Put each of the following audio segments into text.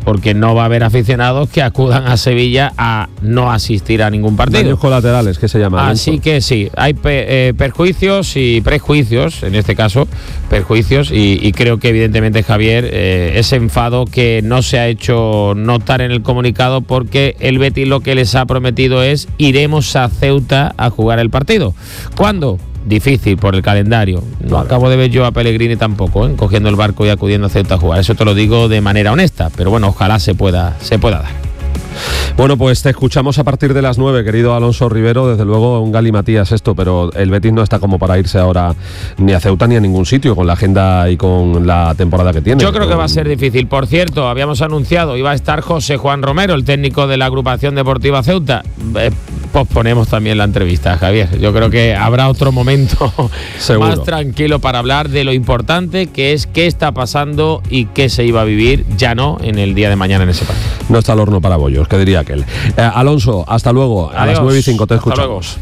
porque no va a haber aficionados que acudan a Sevilla a no asistir a ningún partido. Daños colaterales, que se llama. Así que sí, hay perjuicios y prejuicios, en este caso, perjuicios, y creo que evidentemente, Javier, ese enfado que no se ha hecho notar en el comunicado, porque el Betis lo que les ha prometido es: iremos a Ceuta a jugar el partido. ¿Cuándo? Difícil por el calendario. No acabo de ver yo a Pellegrini tampoco, cogiendo el barco y acudiendo a Ceuta a jugar. Eso te lo digo de manera honesta, pero bueno, ojalá se pueda dar. Bueno, pues te escuchamos a partir de las 9, querido Alonso Rivero. Desde luego un galimatías esto, pero el Betis no está como para irse ahora ni a Ceuta ni a ningún sitio, con la agenda y con la temporada que tiene. Yo creo que va a ser difícil. Por cierto, habíamos anunciado, iba a estar José Juan Romero, el técnico de la agrupación deportiva Ceuta. Posponemos también la entrevista, Javier. Yo creo que habrá otro momento más tranquilo para hablar de lo importante que es qué está pasando y qué se iba a vivir, ya no en el día de mañana en ese partido. No está el horno para bollos, que diría aquel. Alonso, hasta luego. Adiós. A las 9:05 te escuchamos.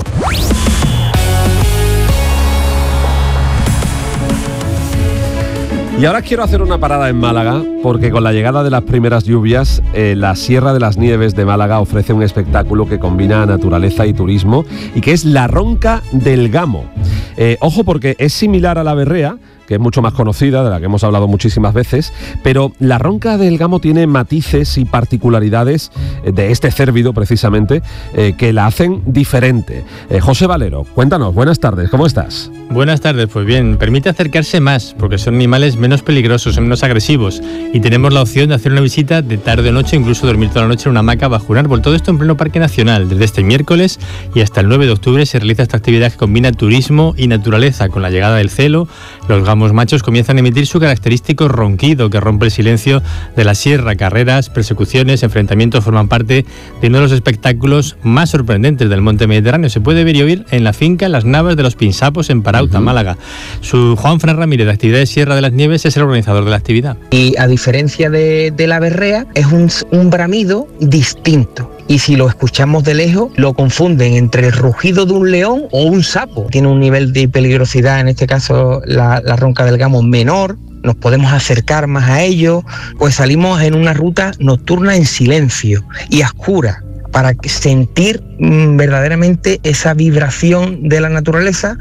Y ahora quiero hacer una parada en Málaga, porque con la llegada de las primeras lluvias, la Sierra de las Nieves de Málaga ofrece un espectáculo que combina naturaleza y turismo, y que es la Ronca del Gamo. Ojo, porque es similar a la Berrea, que es mucho más conocida, de la que hemos hablado muchísimas veces, pero la Ronca del Gamo tiene matices y particularidades de este cérvido, precisamente, que la hacen diferente. José Valero, cuéntanos, buenas tardes, ¿cómo estás? Buenas tardes, pues bien, permite acercarse más, porque son animales menos peligrosos, menos agresivos, y tenemos la opción de hacer una visita de tarde o noche, incluso dormir toda la noche en una hamaca bajo un árbol. Todo esto en pleno Parque Nacional. Desde este miércoles y hasta el 9 de octubre se realiza esta actividad que combina turismo y naturaleza. Con la llegada del celo, los gamos machos comienzan a emitir su característico ronquido que rompe el silencio de la sierra. Carreras, persecuciones, enfrentamientos forman parte de uno de los espectáculos más sorprendentes del monte Mediterráneo. Se puede ver y oír en la finca Las Navas de los Pinsapos en Parauta, Málaga. Juan Fran Ramírez, de Actividades Sierra de las Nieves, es el organizador de la actividad. Y a diferencia de la berrea, es un bramido distinto. Y si lo escuchamos de lejos, lo confunden entre el rugido de un león o un sapo. Tiene un nivel de peligrosidad, en este caso la Ronca del Gamo, menor. Nos podemos acercar más a ello, pues salimos en una ruta nocturna en silencio y a oscuras, para sentir verdaderamente esa vibración de la naturaleza.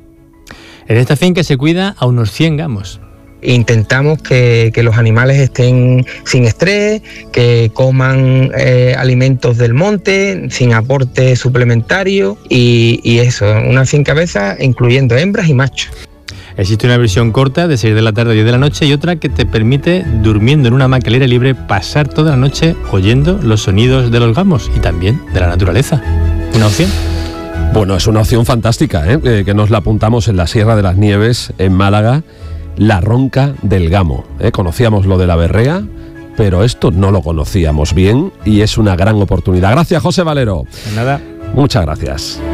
En esta finca se cuida a unos 100 gamos. Intentamos que los animales estén sin estrés, que coman alimentos del monte, sin aporte suplementario, y eso, unas 100 cabezas, incluyendo hembras y machos. Existe una versión corta de 6 de la tarde a 10 de la noche y otra que te permite, durmiendo en una hamaca al aire libre, pasar toda la noche oyendo los sonidos de los gamos y también de la naturaleza. ¿Una opción? Bueno, es una opción fantástica, que nos la apuntamos en la Sierra de las Nieves, en Málaga, la Ronca del Gamo. Conocíamos lo de la berrea, pero esto no lo conocíamos bien y es una gran oportunidad. Gracias, José Valero. De nada. Muchas gracias.